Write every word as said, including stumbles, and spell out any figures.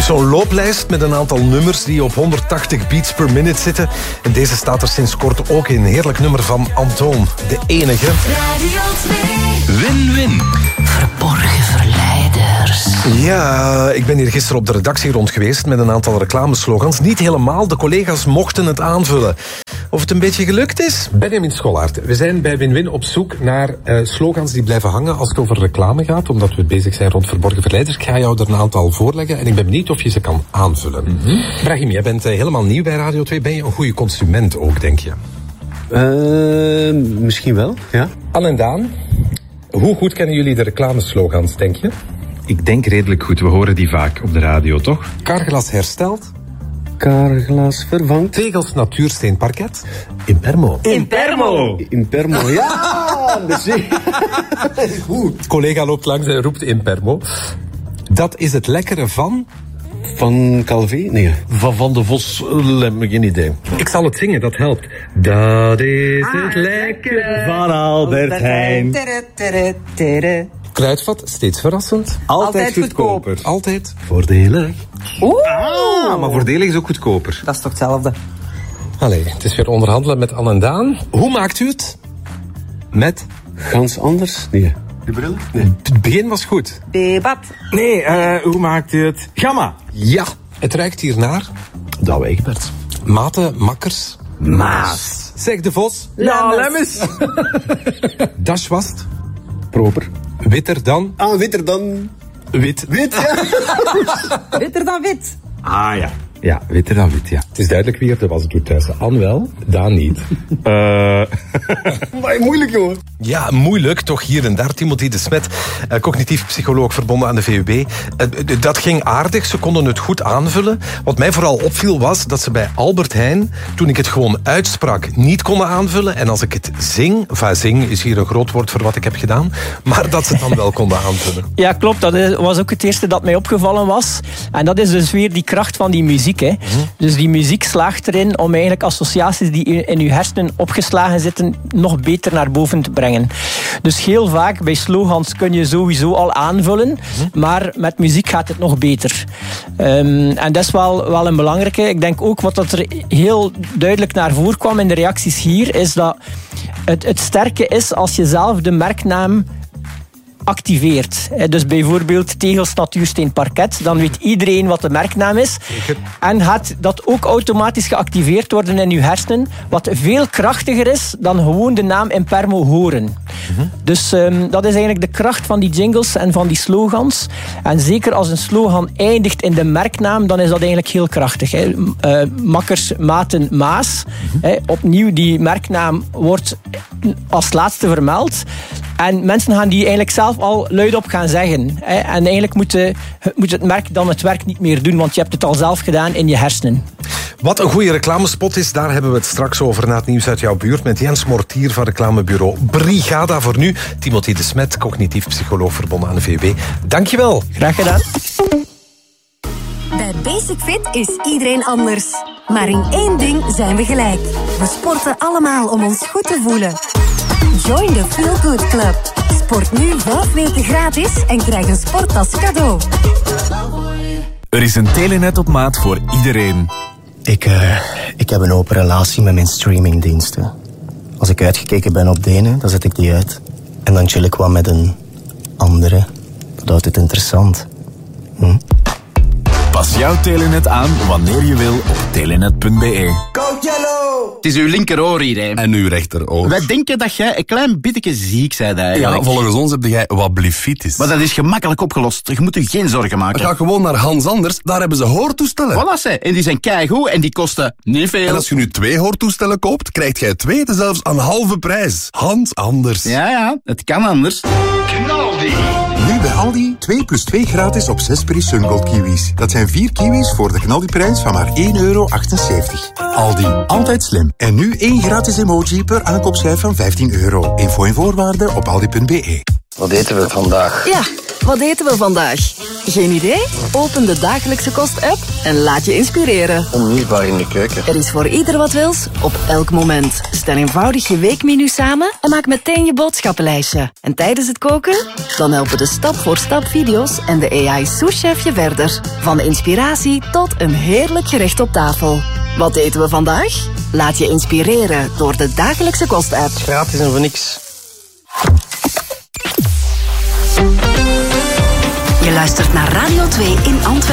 zo'n looplijst met een aantal nummers die op honderdtachtig beats per minute zitten. En deze staat er sinds kort ook in. Heerlijk nummer van Antoon, de enige. Radio twee. Win-win. Verborgen verleiders. Ja, ik ben hier gisteren op de redactie rond geweest met een aantal reclameslogans. Niet helemaal, de collega's mochten het aanvullen. Of het een beetje gelukt is? Benjamin Scholaert, we zijn bij Win-Win op zoek naar uh, slogans die blijven hangen als het over reclame gaat, omdat we bezig zijn rond verborgen verleiders. Ik ga jou er een aantal voorleggen en ik ben benieuwd of je ze kan aanvullen. Mm-hmm. Brahim, jij bent uh, helemaal nieuw bij Radio twee. Ben je een goede consument ook, denk je? Uh, misschien wel, ja. Anne en Daan, hoe goed kennen jullie de reclameslogans, denk je? Ik denk redelijk goed, we horen die vaak op de radio, toch? Carglass herstelt. Carglass vervangt. Tegels natuursteen parket. Impermo. Impermo! Impermo, ja! Goed. Collega loopt langs en roept Impermo. Dat is het lekkere van... Van Calvé? Nee. Van Van de Vos, uh, geen idee. Ik zal het zingen, dat helpt. Dat is het lekkere van Albert Heijn. Kruidvat, steeds verrassend. Altijd, Altijd goedkoper. goedkoper. Altijd. Voordelig. Oeh. Ah, maar voordelig is ook goedkoper. Dat is toch hetzelfde? Allee, het is weer onderhandelen met Anne en Daan. Hoe maakt u het? Met? Gans anders? Nee. De bril? Nee. Het begin was goed. Debat. Nee, uh, hoe maakt u het? Gamma. Ja. Het ruikt hier naar... Dat weet ik, Bert. Maten, makkers. Maas. Zeg de Vos. Ja, lemmens. Das was het. Proper. Witter dan... Ah, witter dan... Wit. Wit, ja. Witter dan wit. Ah ja. Ja, witter dan wit, ja. Het is duidelijk wie er de was doet thuis. Anne wel, Daan niet. Uh... Maar moeilijk, jongen. Ja, moeilijk. Toch hier en daar. Timothy de Smet, uh, cognitief psycholoog verbonden aan de V U B. Uh, d- dat ging aardig. Ze konden het goed aanvullen. Wat mij vooral opviel was dat ze bij Albert Heijn, toen ik het gewoon uitsprak, niet konden aanvullen. En als ik het zing, enfin zing is hier een groot woord voor wat ik heb gedaan, maar dat ze het dan wel konden aanvullen. Ja, klopt. Dat was ook het eerste dat mij opgevallen was. En dat is dus weer die kracht van die muziek. Hè. Mm-hmm. Dus die muziek slaagt erin om eigenlijk associaties die in uw hersenen opgeslagen zitten nog beter naar boven te brengen. Dus heel vaak bij slogans kun je sowieso al aanvullen, mm-hmm. maar met muziek gaat het nog beter. Um, en dat is wel, wel een belangrijke. Ik denk ook wat dat er heel duidelijk naar voren kwam in de reacties hier, is dat het, het sterke is als je zelf de merknaam activeert. Dus bijvoorbeeld Tegels Natuursteen Parket, dan weet iedereen wat de merknaam is. En gaat dat ook automatisch geactiveerd worden in uw hersenen, wat veel krachtiger is dan gewoon de naam Impermo horen. Mm-hmm. Dus um, dat is eigenlijk de kracht van die jingles en van die slogans. En zeker als een slogan eindigt in de merknaam, dan is dat eigenlijk heel krachtig. Hè. Uh, makkers, maten, maas. Mm-hmm. Hè. Opnieuw, die merknaam wordt als laatste vermeld. En mensen gaan die eigenlijk zelf al luidop gaan zeggen. Hè. En eigenlijk moet, de, moet het merk dan het werk niet meer doen, want je hebt het al zelf gedaan in je hersenen. Wat een goede reclamespot is, daar hebben we het straks over na het nieuws uit jouw buurt met Jens Mortier van reclamebureau Brigada. Voor nu, Timothy de Smet, cognitief psycholoog verbonden aan de V U B. Dankjewel. Graag gedaan. Bij Basic Fit is iedereen anders. Maar in één ding zijn we gelijk. We sporten allemaal om ons goed te voelen. Join the Feel Good Club. Sport nu vijf weken gratis en krijg een sporttas cadeau. Er is een telenet op maat voor iedereen. Ik, uh, ik heb een open relatie met mijn streamingdiensten. Als ik uitgekeken ben op de ene, dan zet ik die uit. En dan chill ik wat met een andere. Dat houdt het interessant. Hm? Pas jouw telenet aan wanneer je wil op telenet punt be. Code Yellow! Het is uw linkeroor hier, hè. En uw rechteroor. Wij denken dat jij een klein beetje ziek bent, eigenlijk. Ja, volgens ons heb jij wat blifitis. Maar dat is gemakkelijk opgelost. Je moet je geen zorgen maken. Ga gewoon naar Hans Anders, daar hebben ze hoortoestellen. Voilà, ze. En die zijn keigoed en die kosten niet veel. En als je nu twee hoortoestellen koopt, krijg jij twee zelfs aan halve prijs. Hans Anders. Ja, ja, het kan anders. Knaldi. Nu bij Aldi twee plus twee gratis op zes Peri Sungold kiwis. Dat zijn vier kiwis voor de Knaldi-prijs van maar één euro achtenzeventig. Aldi, altijd slim. En nu één gratis emoji per aankoopschijf van vijftien euro. Info en voorwaarden op aldi punt be. Wat eten we vandaag? Ja, wat eten we vandaag? Geen idee? Open de Dagelijkse Kost-app en laat je inspireren. Onmisbaar in de keuken. Er is voor ieder wat wils, op elk moment. Stel eenvoudig je weekmenu samen en maak meteen je boodschappenlijstje. En tijdens het koken? Dan helpen de stap-voor-stap video's en de A I-souschef je verder. Van inspiratie tot een heerlijk gerecht op tafel. Wat eten we vandaag? Laat je inspireren door de Dagelijkse Kost-app. Gratis en voor niks. Je luistert naar Radio twee in Antwerpen.